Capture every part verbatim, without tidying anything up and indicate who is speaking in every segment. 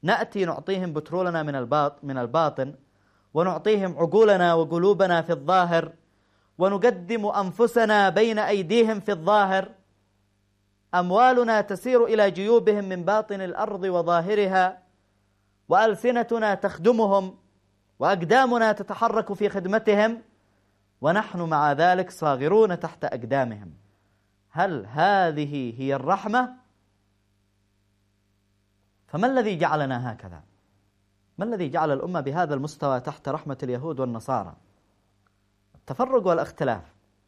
Speaker 1: نأتي نعطيهم بترولنا من الباط من الباطن، ونعطيهم عقولنا وقلوبنا في الظاهر، ونقدم أنفسنا بين أيديهم في الظاهر. أموالنا تسير إلى جيوبهم من باطن الأرض وظاهرها، وألسنتنا تخدمهم، وأقدامنا تتحرك في خدمتهم، ونحن مع ذلك صاغرون تحت أقدامهم. هل هذه هي الرحمة؟ فما الذي جعلنا هكذا؟ ما الذي جعل الأمة بهذا المستوى تحت رحمة اليهود والنصارى؟ التفرق والاختلاف.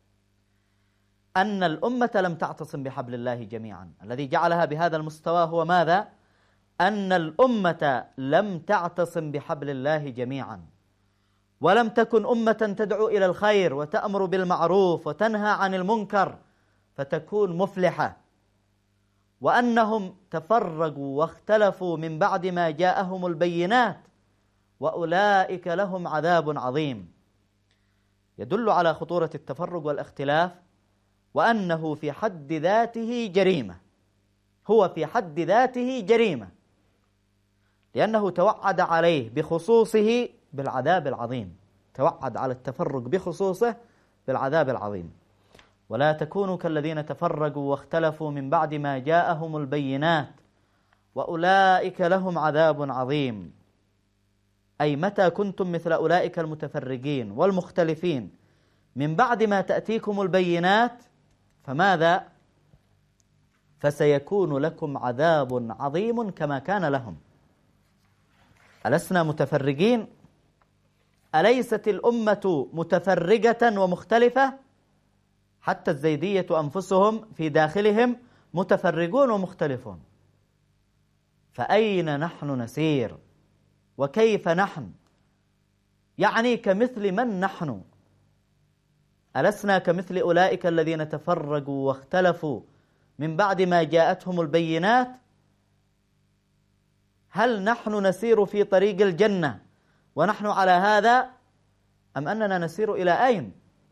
Speaker 1: أن الأمة لم تعتصم بحبل الله جميعا. الذي جعلها بهذا المستوى هو ماذا؟ أن الأمة لم تعتصم بحبل الله جميعا، ولم تكن أمة تدعو إلى الخير وتأمر بالمعروف وتنهى عن المنكر فتكون مفلحة، وأنهم تفرقوا واختلفوا من بعد ما جاءهم البينات، وأولئك لهم عذاب عظيم. يدل على خطورة التفرق والاختلاف، وأنه في حد ذاته جريمة. هو في حد ذاته جريمة، لأنه توعد عليه بخصوصه بالعذاب العظيم. توعد على التفرق بخصوصه بالعذاب العظيم. ولا تكونوا كالذين تفرقوا واختلفوا من بعد ما جاءهم البينات وأولئك لهم عذاب عظيم. أي متى كنتم مثل أولئك المتفرقين والمختلفين من بعد ما تأتيكم البينات فماذا؟ فسيكون لكم عذاب عظيم كما كان لهم. ألسنا متفرقين؟ أليست الأمة متفرقة ومختلفة؟ حتى الزيدية أنفسهم في داخلهم متفرقون ومختلفون. فأين نحن نسير؟ وكيف نحن؟ يعني كمثل من نحن؟ ألسنا كمثل أولئك الذين تفرقوا واختلفوا من بعد ما جاءتهم البينات؟ هل نحن نسير في طريق الجنة ونحن على هذا، أم أننا نسير إلى أين؟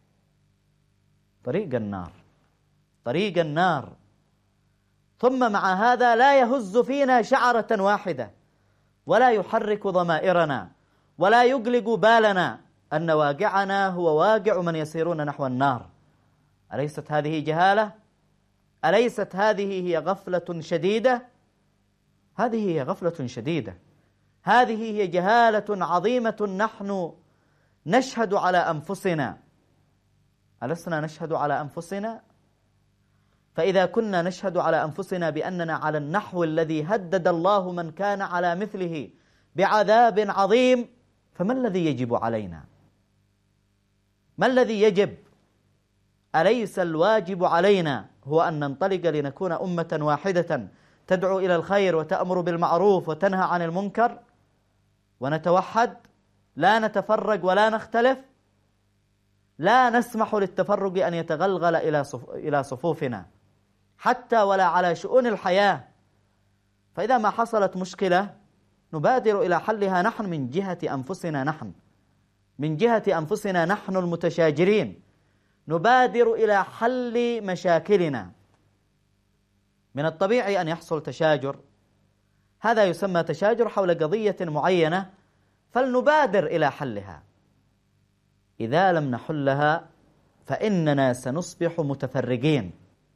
Speaker 1: طريق النار، طريق النار. ثم مع هذا لا يهز فينا شعرة واحدة، ولا يحرك ضمائرنا، ولا يقلق بالنا أن واقعنا هو واقع من يسيرون نحو النار. أليست هذه جهالة؟ أليست هذه هي غفلة شديدة؟ هذه هي غفلة شديدة. هذه هي جهالة عظيمة. نحن نشهد على أنفسنا. ألسنا نشهد على أنفسنا؟ فإذا كنا نشهد على أنفسنا بأننا على النحو الذي هدد الله من كان على مثله بعذاب عظيم، فما الذي يجب علينا؟ ما الذي يجب؟ أليس الواجب علينا هو أن ننطلق لنكون أمة واحدة تدعو إلى الخير وتأمر بالمعروف وتنهى عن المنكر، ونتوحد، لا نتفرق ولا نختلف، لا نسمح للتفرق أن يتغلغل إلى إلى صفوفنا حتى ولا على شؤون الحياة. فإذا ما حصلت مشكلة نبادر إلى حلها نحن من جهة أنفسنا، نحن من جهة أنفسنا نحن المتشاجرين نبادر إلى حل مشاكلنا. من الطبيعي أن يحصل تشاجر، هذا يسمى تشاجر حول قضية معينة، فلنبادر إلى حلها. إذا لم نحلها فإننا سنصبح متفرقين.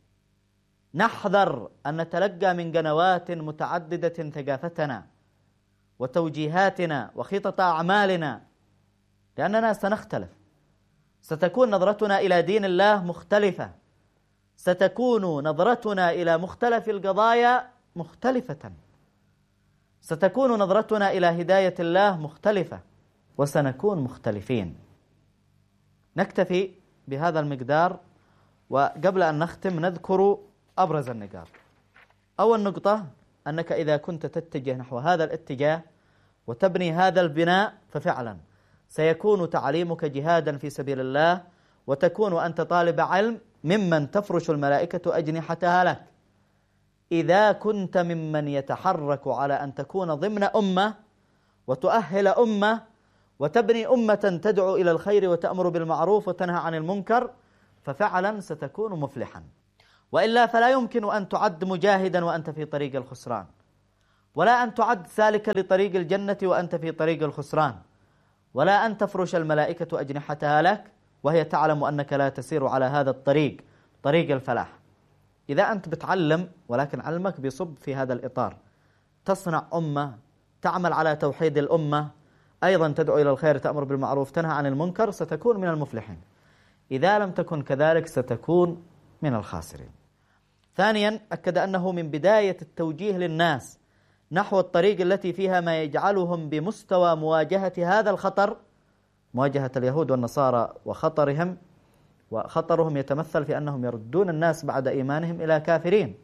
Speaker 1: نحذر أن نتلقى من قنوات متعددة ثقافتنا وتوجيهاتنا وخطط أعمالنا، لأننا سنختلف. ستكون نظرتنا إلى دين الله مختلفة، ستكون نظرتنا إلى مختلف القضايا مختلفة، ستكون نظرتنا إلى هداية الله مختلفة، وسنكون مختلفين. نكتفي بهذا المقدار، وقبل أن نختم نذكر أبرز النقاط. أول نقطة أنك إذا كنت تتجه نحو هذا الاتجاه وتبني هذا البناء ففعلا سيكون تعليمك جهادا في سبيل الله، وتكون أنت طالب علم ممن تفرش الملائكة أجنحتها لك. إذا كنت ممن يتحرك على أن تكون ضمن أمة وتؤهل أمة وتبني أمة تدعو إلى الخير وتأمر بالمعروف وتنهى عن المنكر، ففعلا ستكون مفلحا. وإلا فلا يمكن أن تعد مجاهدا وأنت في طريق الخسران، ولا أن تعد سالكا لطريق الجنة وأنت في طريق الخسران، ولا أن تفرش الملائكة أجنحتها لك وهي تعلم أنك لا تسير على هذا الطريق، طريق الفلاح. إذا أنت بتعلم ولكن علمك بيصب في هذا الإطار، تصنع أمة تعمل على توحيد الأمة، أيضا تدعو إلى الخير، تأمر بالمعروف، تنهى عن المنكر، ستكون من المفلحين. إذا لم تكن كذلك ستكون من الخاسرين. ثانيا، أكد أنه من بداية التوجيه للناس نحو الطريق التي فيها ما يجعلهم بمستوى مواجهة هذا الخطر، مواجهة اليهود والنصارى وخطرهم، وخطرهم يتمثل في أنهم يردون الناس بعد إيمانهم إلى كافرين.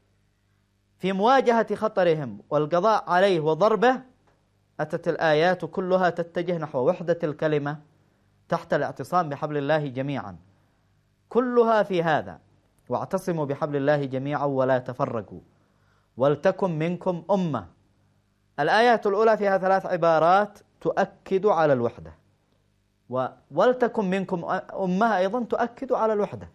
Speaker 1: في مواجهة خطرهم والقضاء عليه وضربه أتت الآيات كلها تتجه نحو وحدة الكلمة تحت الاعتصام بحبل الله جميعا، كلها في هذا: واعتصموا بحبل الله جميعا ولا تفرقوا ولتكن منكم أمة. الآيات الأولى فيها ثلاث عبارات تؤكد على الوحدة، ولتكن منكم أمة أيضا تؤكد على الوحدة،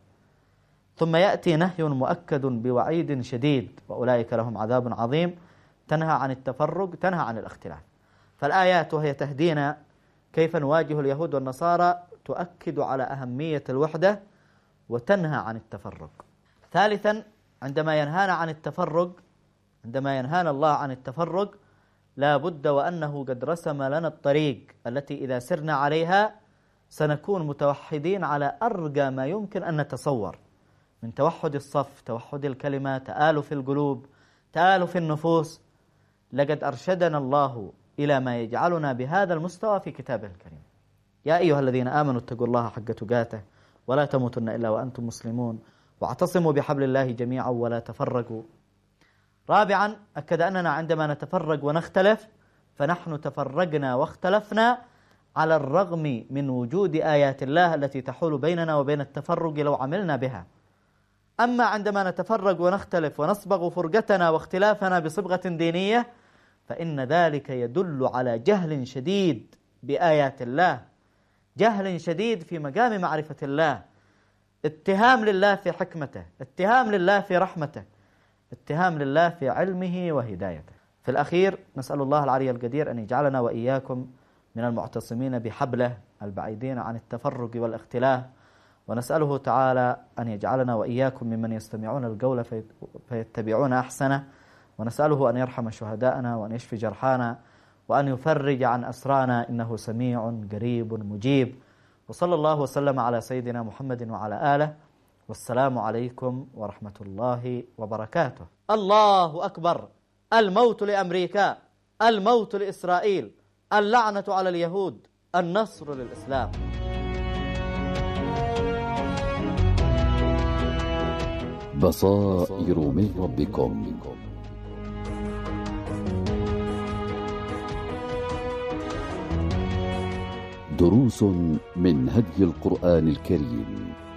Speaker 1: ثم يأتي نهي مؤكد بوعيد شديد: وأولئك لهم عذاب عظيم، تنهى عن التفرق، تنهى عن الاختلاف. فالآيات وهي تهدينا كيف نواجه اليهود والنصارى تؤكد على أهمية الوحدة وتنهى عن التفرق. ثالثا، عندما ينهانا عن التفرق، عندما ينهانا الله عن التفرق، لا بد وأنه قد رسم لنا الطريق التي إذا سرنا عليها سنكون متوحدين على أرقى ما يمكن أن نتصور، من توحد الصف، توحد الكلمة، تآلف القلوب، تآلف النفوس. لقد أرشدنا الله إلى ما يجعلنا بهذا المستوى في كتابه الكريم: يا أيها الذين آمنوا اتقوا الله حق تقاته ولا تموتن إلا وأنتم مسلمون واعتصموا بحبل الله جميعا ولا تفرقوا. رابعا، أكد أننا عندما نتفرق ونختلف فنحن تفرقنا واختلفنا على الرغم من وجود آيات الله التي تحول بيننا وبين التفرق لو عملنا بها. أما عندما نتفرق ونختلف ونصبغ فرقتنا واختلافنا بصبغة دينية فإن ذلك يدل على جهل شديد بآيات الله، جهل شديد في مقام معرفة الله، اتهام لله في حكمته، اتهام لله في رحمته، اتهام لله في علمه وهدايته. في الأخير، نسأل الله العلي القدير أن يجعلنا وإياكم من المعتصمين بحبله البعيدين عن التفرق والاختلاف، ونسأله تعالى أن يجعلنا وإياكم ممن يستمعون القول فيتبعون أحسنه، ونسأله أن يرحم شهداءنا وأن يشفي جرحانا وأن يفرج عن أسرانا، إنه سميع قريب مجيب. وصلى الله وسلم على سيدنا محمد وعلى آله، والسلام عليكم ورحمة الله وبركاته. الله أكبر. الموت لأمريكا، الموت لإسرائيل، اللعنة على اليهود، النصر للإسلام.
Speaker 2: بصائر من ربكم. دروس من هدي القرآن الكريم.